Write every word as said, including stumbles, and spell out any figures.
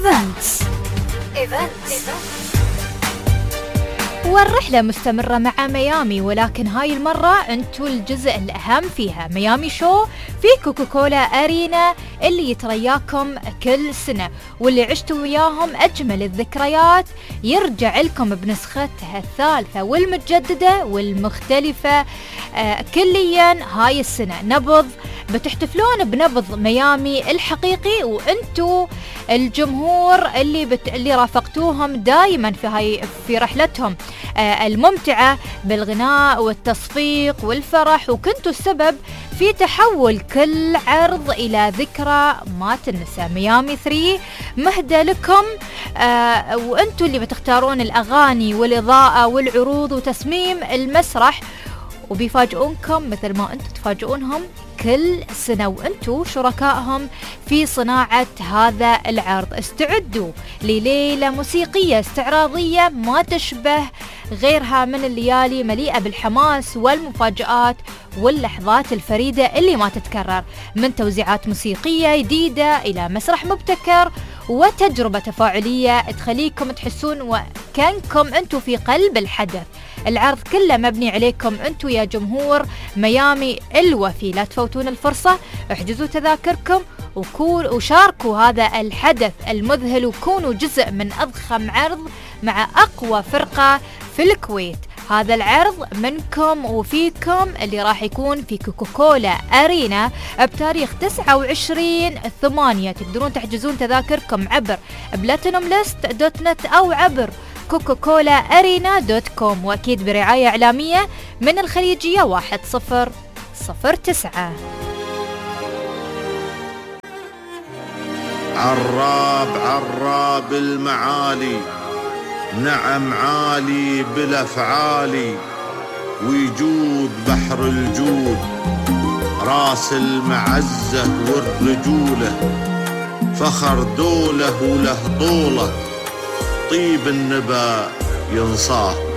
إيفنتس. والرحلة مستمرة مع ميامي، ولكن هاي المرة انتو الجزء الأهم فيها. ميامي شو في كوكاكولا أرينا اللي يترياكم كل سنة، واللي عشتوا وياهم أجمل الذكريات يرجع لكم بنسختها الثالثة والمتجددة والمختلفة آه كليا هاي السنة. نبض بتحتفلون بنبض ميامي الحقيقي، وانتو الجمهور اللي بت... اللي رافقتوهم دائما في هاي في رحلتهم آه الممتعة بالغناء والتصفيق والفرح، وكنتوا السبب في تحول كل عرض إلى ذكرى ما تنسى. ميامي ثري مهدى لكم آه وانتوا اللي بتختارون الأغاني والإضاءة والعروض وتصميم المسرح، وبيفاجئونكم مثل ما انتوا تفاجئونهم كل سنة، وانتوا شركائهم في صناعة هذا العرض. استعدوا لليلة موسيقية استعراضية ما تشبه غيرها من الليالي، مليئة بالحماس والمفاجآت واللحظات الفريدة اللي ما تتكرر، من توزيعات موسيقية جديدة إلى مسرح مبتكر وتجربة تفاعلية تخليكم تحسون وكأنكم انتوا في قلب الحدث. العرض كله مبني عليكم انتوا يا جمهور ميامي الوفي. لا تفوتون الفرصة، احجزوا تذاكركم وكون وشاركوا هذا الحدث المذهل، وكونوا جزء من أضخم عرض مع أقوى فرقة في الكويت. هذا العرض منكم وفيكم اللي راح يكون في كوكاكولا أرينا بتاريخ تسعة وعشرين ثمانية. تقدرون تحجزون تذاكركم عبر بلاتينوم ليست دوت نت أو عبر كوكاكولا أرينا دوت كوم، وأكيد برعاية إعلامية من الخليجية واحد صفر صفر تسعة. عراب عراب المعالي، نعم عالي بالأفعالي، ويجود بحر الجود، راس المعزة والرجولة، فخر دوله وله طوله، طيب النبا ينصاه